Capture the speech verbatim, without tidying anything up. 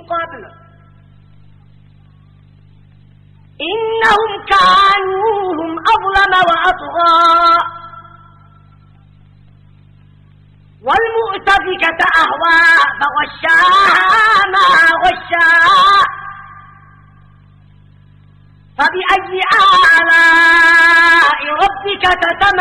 قبل إنهم كانوا هم أظلم وأطغى والمؤتفكة أهوى فغشاها ما غشا فبأي آلاء ربك تتمارى